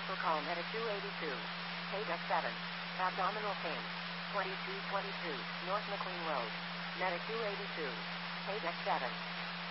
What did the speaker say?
Transfer call Medic 282. Paydeck 7. Abdominal pain. 2222 North McLean Road. Medic 282. Paydeck 7.